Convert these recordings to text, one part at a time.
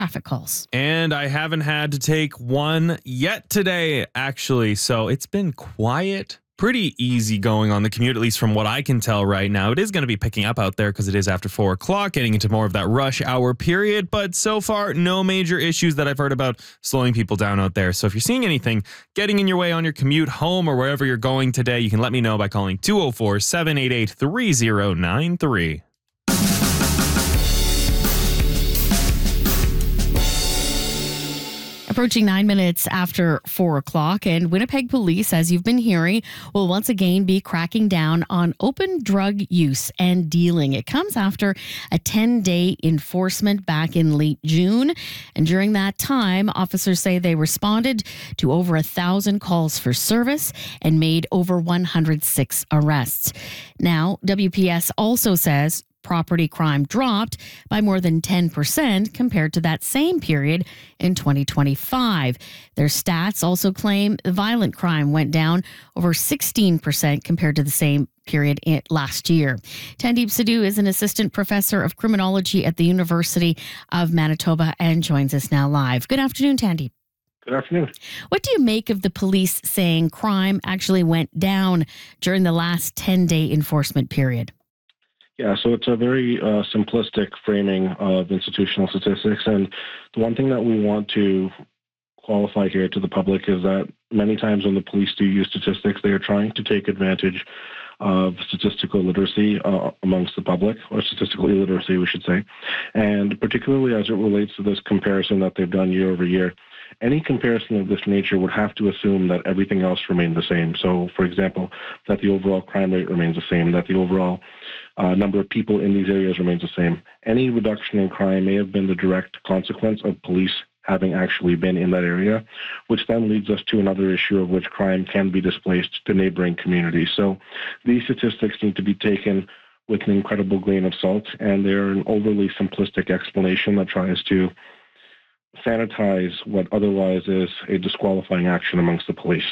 traffic calls. And I haven't had to take one yet today, actually. So it's been quiet, pretty easy going on the commute, at least from what I can tell right now. It is going to be picking up out there because it is after 4 o'clock, getting into more of that rush hour period. But so far, no major issues that I've heard about slowing people down out there. So if you're seeing anything getting in your way on your commute home or wherever you're going today, you can let me know by calling 204-788-3093. Approaching 9 minutes after 4 o'clock, and Winnipeg Police, as you've been hearing, will once again be cracking down on open drug use and dealing. It comes after a 10-day enforcement back in late June. And during that time, officers say they responded to over 1,000 calls for service and made over 106 arrests. Now, WPS also says property crime dropped by more than 10% compared to that same period in 2025. Their stats also claim violent crime went down over 16% compared to the same period last year. Tandeep Sidhu is an assistant professor of criminology at the University of Manitoba and joins us now live. Good afternoon, Tandeep. Good afternoon. What do you make of the police saying crime actually went down during the last 10-day enforcement period? Yeah, so it's a very simplistic framing of institutional statistics. And the one thing that we want to qualify here to the public is that many times when the police do use statistics, they are trying to take advantage of statistical literacy amongst the public, or statistical illiteracy, we should say. And particularly as it relates to this comparison that they've done year over year, any comparison of this nature would have to assume that everything else remained the same. So, for example, that the overall crime rate remains the same, that the overall number of people in these areas remains the same. Any reduction in crime may have been the direct consequence of police having actually been in that area, which then leads us to another issue of which crime can be displaced to neighboring communities. So these statistics need to be taken with an incredible grain of salt, and they're an overly simplistic explanation that tries to sanitize what otherwise is a disqualifying action amongst the police.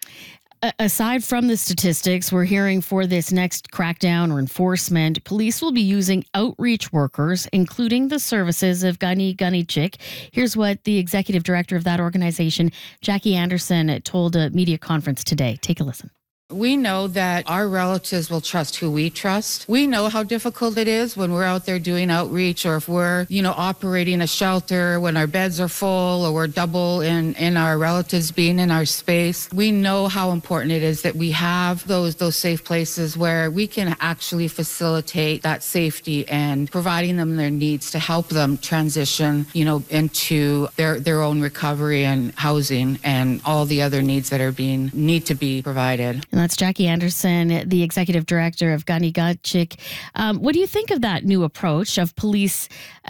Aside from the statistics, we're hearing for this next crackdown or enforcement, police will be using outreach workers, including the services of Gani Ganichik. Here's what the executive director of that organization, Jackie Anderson, told a media conference today. Take a listen. We know that our relatives will trust who we trust. We know how difficult it is when we're out there doing outreach, or if we're, operating a shelter when our beds are full or we're double in our relatives being in our space. We know how important it is that we have those safe places where we can actually facilitate that safety and providing them their needs to help them transition, into their own recovery and housing and all the other needs that need to be provided. And that's Jackie Anderson, the executive director of Gani Ganichik. What do you think of that new approach of police,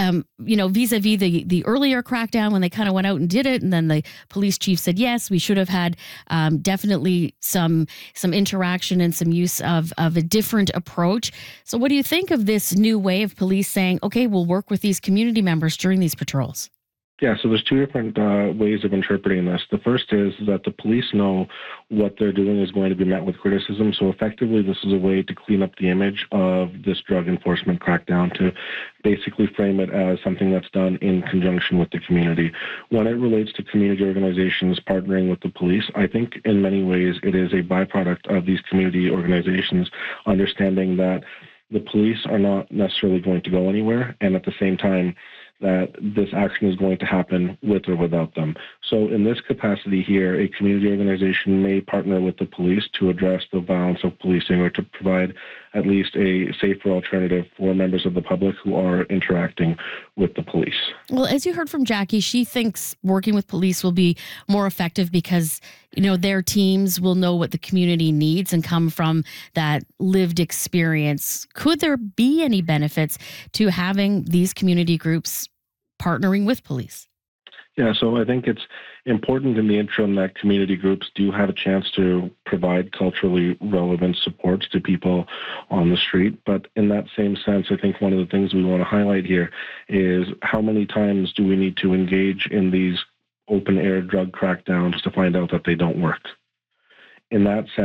vis-a-vis the earlier crackdown when they kind of went out and did it, and then the police chief said, yes, we should have had definitely some interaction and some use of a different approach. So what do you think of this new way of police saying, okay, we'll work with these community members during these patrols? Yeah, so there's two different ways of interpreting this. The first is that the police know what they're doing is going to be met with criticism. So effectively, this is a way to clean up the image of this drug enforcement crackdown, to basically frame it as something that's done in conjunction with the community. When it relates to community organizations partnering with the police, I think in many ways it is a byproduct of these community organizations understanding that the police are not necessarily going to go anywhere, and at the same time, that this action is going to happen with or without them. So in this capacity here, a community organization may partner with the police to address the violence of policing, or to provide at least a safer alternative for members of the public who are interacting with the police. Well, as you heard from Jackie, she thinks working with police will be more effective because, their teams will know what the community needs and come from that lived experience. Could there be any benefits to having these community groups partnering with police? Yeah, so I think it's important in the interim that community groups do have a chance to provide culturally relevant supports to people on the street. But in that same sense, I think one of the things we want to highlight here is how many times do we need to engage in these open-air drug crackdowns to find out that they don't work? In that sense,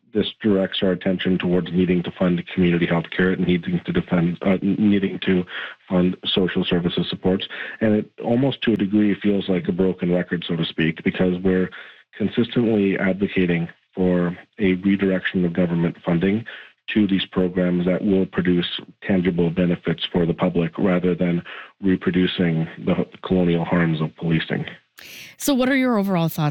this directs our attention towards needing to fund community health care, needing to fund social services supports. And it almost to a degree feels like a broken record, so to speak, because we're consistently advocating for a redirection of government funding to these programs that will produce tangible benefits for the public rather than reproducing the colonial harms of policing. So what are your overall thoughts